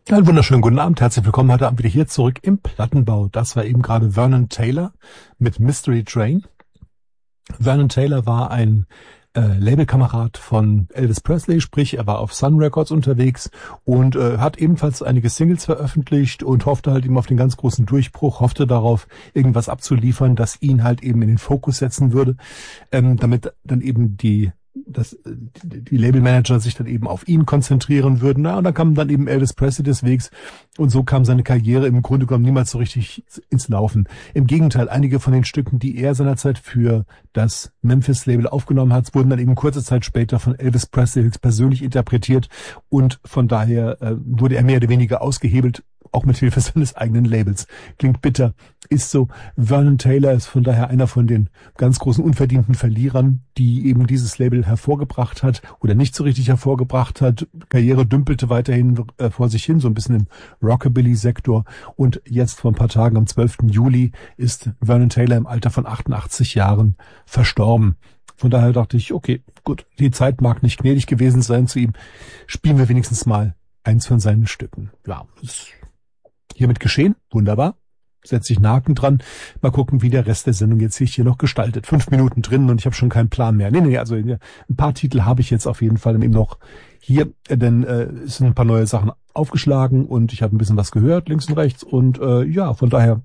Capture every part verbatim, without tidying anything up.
Einen wunderschönen guten Abend, herzlich willkommen heute Abend wieder hier zurück im Plattenbau. Das war eben gerade Vernon Taylor mit Mystery Train. Vernon Taylor war ein äh, Labelkamerad von Elvis Presley, sprich er war auf Sun Records unterwegs und äh, hat ebenfalls einige Singles veröffentlicht und hoffte halt eben auf den ganz großen Durchbruch, hoffte darauf, irgendwas abzuliefern, das ihn halt eben in den Fokus setzen würde, ähm, damit dann eben die dass die Labelmanager sich dann eben auf ihn konzentrieren würden. Na, und dann kam dann eben Elvis Presley des Wegs und so kam seine Karriere im Grunde genommen niemals so richtig ins Laufen. Im Gegenteil, einige von den Stücken, die er seinerzeit für das Memphis-Label aufgenommen hat, wurden dann eben kurze Zeit später von Elvis Presley höchstpersönlich interpretiert und von daher äh, wurde er mehr oder weniger ausgehebelt, auch mit Hilfe seines eigenen Labels. Klingt bitter, ist so. Vernon Taylor ist von daher einer von den ganz großen unverdienten Verlierern, die eben dieses Label hervorgebracht hat oder nicht so richtig hervorgebracht hat. Karriere dümpelte weiterhin äh, vor sich hin, so ein bisschen im Rockabilly-Sektor. Und jetzt vor ein paar Tagen, am zwölften Juli, ist Vernon Taylor im Alter von achtundachtzig Jahren verstorben. Von daher dachte ich, okay, gut, die Zeit mag nicht gnädig gewesen sein zu ihm. Spielen wir wenigstens mal eins von seinen Stücken. Ja, das hiermit geschehen. Wunderbar. Setze ich einen Haken dran. Mal gucken, wie der Rest der Sendung jetzt sich hier noch gestaltet. Fünf Minuten drin und ich habe schon keinen Plan mehr. Nee, nee, also ein paar Titel habe ich jetzt auf jeden Fall dann eben noch hier, denn äh, es sind ein paar neue Sachen aufgeschlagen und ich habe ein bisschen was gehört, links und rechts. Und äh, ja, von daher,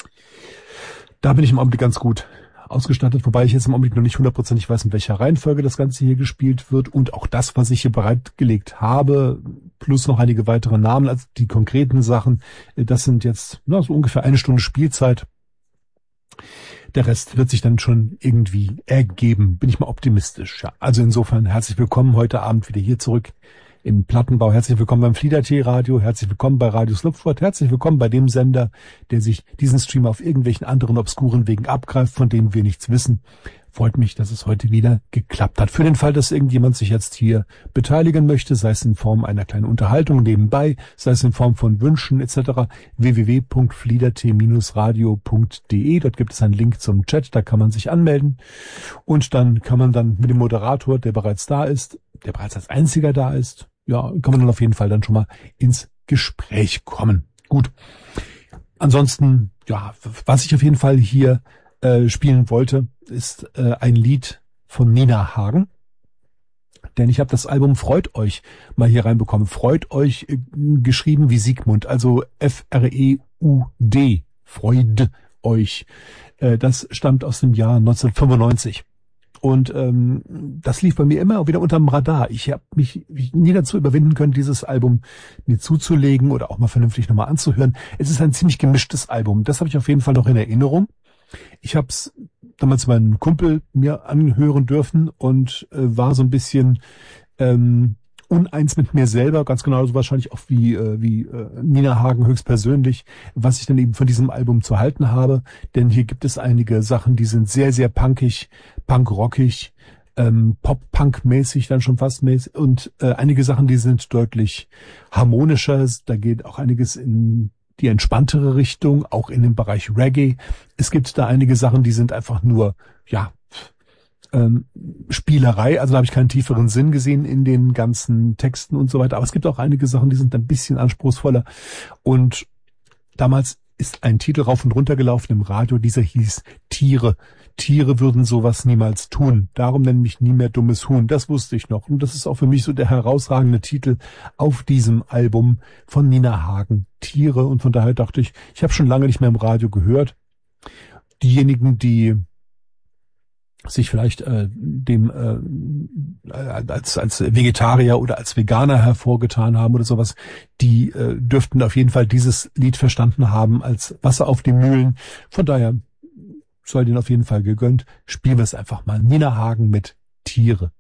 da bin ich im Augenblick ganz gut ausgestattet, wobei ich jetzt im Augenblick noch nicht hundertprozentig weiß, in welcher Reihenfolge das Ganze hier gespielt wird und auch das, was ich hier bereitgelegt habe, plus noch einige weitere Namen, also die konkreten Sachen, das sind jetzt na, so ungefähr eine Stunde Spielzeit. Der Rest wird sich dann schon irgendwie ergeben, bin ich mal optimistisch. Ja, also insofern herzlich willkommen heute Abend wieder hier zurück im Plattenbau. Herzlich willkommen beim Flieder-T-Radio, herzlich willkommen bei Radio Slupford, herzlich willkommen bei dem Sender, der sich diesen Stream auf irgendwelchen anderen obskuren Wegen abgreift, von denen wir nichts wissen. Freut mich, dass es heute wieder geklappt hat. Für den Fall, dass irgendjemand sich jetzt hier beteiligen möchte, sei es in Form einer kleinen Unterhaltung nebenbei, sei es in Form von Wünschen et cetera, w w w punkt fliedert radio punkt d e. Dort gibt es einen Link zum Chat, da kann man sich anmelden und dann kann man dann mit dem Moderator, der bereits da ist, der bereits als einziger da ist, ja, kann man dann auf jeden Fall dann schon mal ins Gespräch kommen. Gut. Ansonsten, ja, was ich auf jeden Fall hier äh, spielen wollte, ist äh, ein Lied von Nina Hagen. Denn ich habe das Album Freut euch mal hier reinbekommen. Freut euch äh, geschrieben wie Sigmund, also F R E U D. Freud euch. Äh, das stammt aus dem Jahr neunzehnhundertfünfundneunzig. Und ähm, das lief bei mir immer wieder unterm Radar. Ich habe mich nie dazu überwinden können, dieses Album mir zuzulegen oder auch mal vernünftig nochmal anzuhören. Es ist ein ziemlich gemischtes Album. Das habe ich auf jeden Fall noch in Erinnerung. Ich habe es damals meinen Kumpel mir anhören dürfen und äh, war so ein bisschen ähm, uneins mit mir selber, ganz genauso wahrscheinlich auch wie äh, wie äh, Nina Hagen höchstpersönlich, was ich dann eben von diesem Album zu halten habe. Denn hier gibt es einige Sachen, die sind sehr, sehr punkig, punkrockig, ähm, Pop-Punk-mäßig dann schon fast mäßig und äh, einige Sachen, die sind deutlich harmonischer. Da geht auch einiges in die entspanntere Richtung, auch in den Bereich Reggae. Es gibt da einige Sachen, die sind einfach nur, ja, ähm, Spielerei, also da habe ich keinen tieferen Sinn gesehen in den ganzen Texten und so weiter. Aber es gibt auch einige Sachen, die sind ein bisschen anspruchsvoller. Und damals ist ein Titel rauf und runter gelaufen im Radio, dieser hieß Tiere. Tiere würden sowas niemals tun. Darum nenne mich nie mehr dummes Huhn. Das wusste ich noch. Und das ist auch für mich so der herausragende Titel auf diesem Album von Nina Hagen. Tiere. Und von daher dachte ich, ich habe schon lange nicht mehr im Radio gehört. Diejenigen, die sich vielleicht äh, dem äh, als als Vegetarier oder als Veganer hervorgetan haben oder sowas, die äh, dürften auf jeden Fall dieses Lied verstanden haben als Wasser auf die Mühlen. Von daher soll denen auf jeden Fall gegönnt. Spielen wir es einfach mal. Nina Hagen mit Tiere.